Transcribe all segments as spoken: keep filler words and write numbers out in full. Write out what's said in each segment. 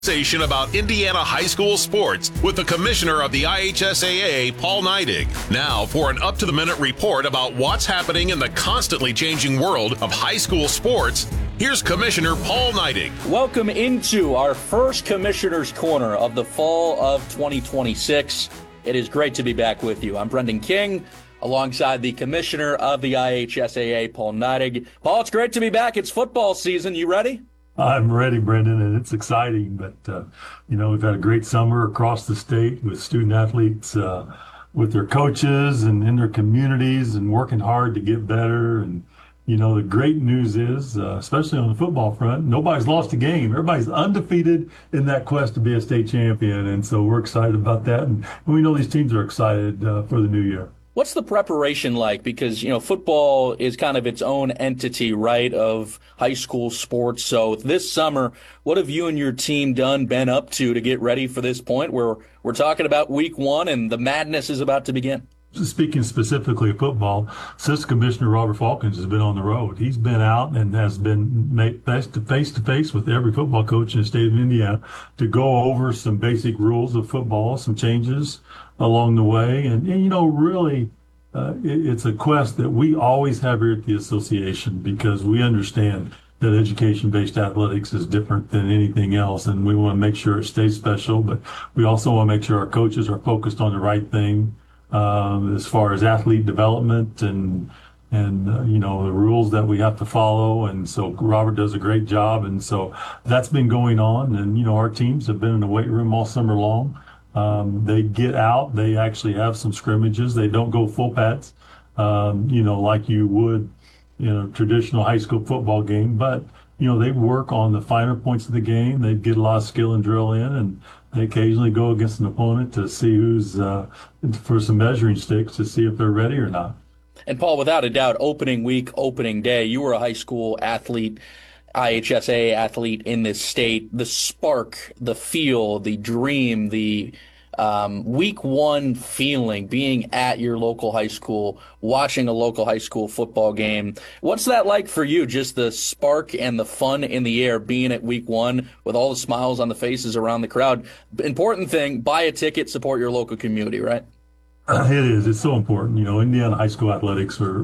Conversation about Indiana high school sports with the commissioner of the I H S A A, Paul Neidig. Now for an up-to-the-minute report about what's happening in the constantly changing world of high school sports, here's Commissioner Paul Neidig. Welcome into our first Commissioner's Corner of the fall of twenty twenty-six. It is great to be back with you. I'm Brendan King, alongside the Commissioner of the I H S A A, Paul Neidig. Paul, it's great to be back. It's football season. You ready? I'm ready, Brendan, and it's exciting. But, uh, you know, we've had a great summer across the state with student athletes, uh, with their coaches and in their communities and working hard to get better. And, you know, the great news is, uh, especially on the football front, nobody's lost a game. Everybody's undefeated in that quest to be a state champion. And so we're excited about that. And we know these teams are excited uh, for the new year. What's the preparation like? Because, you know, football is kind of its own entity, right, of high school sports. So this summer, what have you and your team done, been up to to get ready for this point where we're talking about week one and the madness is about to begin? Speaking specifically of football, Assistant Commissioner Robert Falcons has been on the road. He's been out and has been made face to face to face with every football coach in the state of Indiana to go over some basic rules of football, some changes along the way. And, and you know, really, uh, it, it's a quest that we always have here at the association because we understand that education-based athletics is different than anything else, and we want to make sure it stays special, but we also want to make sure our coaches are focused on the right thing. Um, as far as athlete development and, and uh, you know, the rules that we have to follow. And so Robert does a great job. And so that's been going on. And, you know, our teams have been in the weight room all summer long. Um, they get out. They actually have some scrimmages. They don't go full pads, um, you know, like you would in a traditional high school football game. But, you know, they work on the finer points of the game. They get a lot of skill and drill in, and they occasionally go against an opponent to see who's uh, for some measuring sticks to see if they're ready or not. And Paul, without a doubt, opening week, opening day, you were a high school athlete, I H S A athlete in this state. The spark, the feel, the dream, the um, week one feeling, being at your local high school, watching a local high school football game. What's that like for you? Just the spark and the fun in the air, being at week one with all the smiles on the faces around the crowd. Important thing, buy a ticket, support your local community, right? Uh, it is. It's so important. You know, Indiana high school athletics are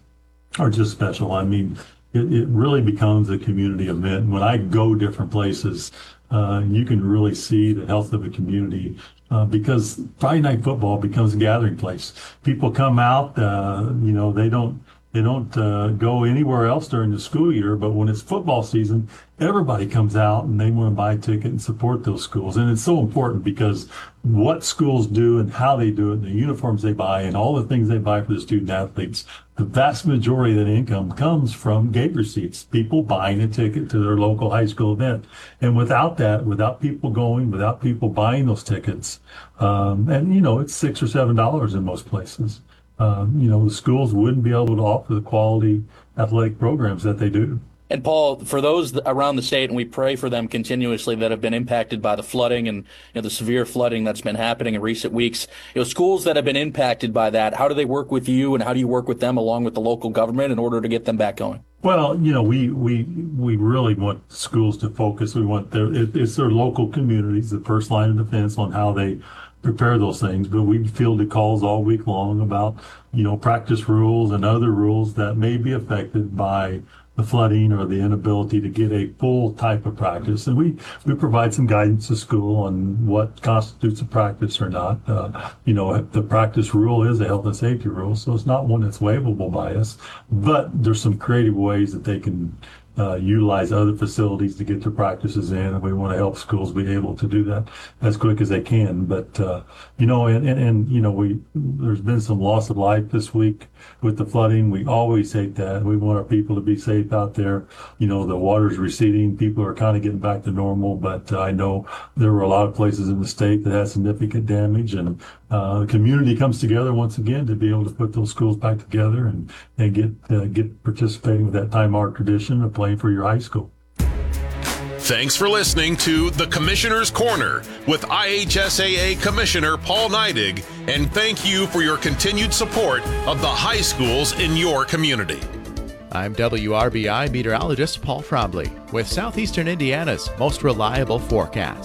are just special. I mean, it, it really becomes a community event. When I go different places, uh, you can really see the health of a community. Uh, because Friday night football becomes a gathering place. People come out, uh, you know, they don't they don't uh, go anywhere else during the school year, but when it's football season, everybody comes out and they want to buy a ticket and support those schools. And it's so important because what schools do and how they do it, the uniforms they buy and all the things they buy for the student athletes, the vast majority of that income comes from gate receipts, people buying a ticket to their local high school event. And without that, without people going, without people buying those tickets, um, and, you know, it's six or seven dollars in most places, um, you know, the schools wouldn't be able to offer the quality athletic programs that they do. And Paul, for those around the state, and we pray for them continuously that have been impacted by the flooding and, you know, the severe flooding that's been happening in recent weeks, you know, schools that have been impacted by that, how do they work with you and how do you work with them along with the local government in order to get them back going? Well, you know, we we we really want schools to focus. We want their it, it's their local communities, the first line of defense on how they prepare those things. But we fielded calls all week long about, you know, practice rules and other rules that may be affected by the flooding or the inability to get a full type of practice. And we, we provide some guidance to school on what constitutes a practice or not. Uh, you know, the practice rule is a health and safety rule, so it's not one that's waivable by us, but there's some creative ways that they can uh, utilize other facilities to get their practices in, and we want to help schools be able to do that as quick as they can. But, uh, you know, and, and, and, you know, we there's been some loss of life this week with the flooding. We always hate that. We want our people to be safe out there. You know, the water's receding. People are kind of getting back to normal, but uh, I know there were a lot of places in the state that had significant damage, and uh, the community comes together once again to be able to put those schools back together and, and get, uh, get participating with that time-honored tradition of playing for your high school. Thanks for listening to The Commissioner's Corner with I H S A A Commissioner Paul Neidig, and thank you for your continued support of the high schools in your community. I'm W R B I meteorologist Paul Frombly with Southeastern Indiana's most reliable forecast.